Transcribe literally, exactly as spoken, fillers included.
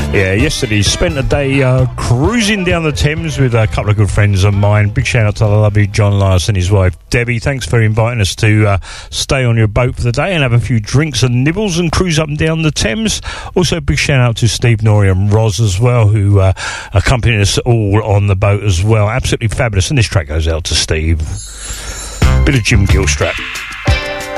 Yeah, yesterday spent a day uh, cruising down the Thames with a couple of good friends of mine. Big shout out to the lovely John Lars and his wife Debbie. Thanks for inviting us to uh, stay on your boat for the day and have a few drinks and nibbles and cruise up and down the Thames. Also, big shout out to Steve Norrie and Roz as well, who uh, accompanied us all on the boat as well. Absolutely fabulous. And this track goes out to Steve. Bit of Jim Gilstrap.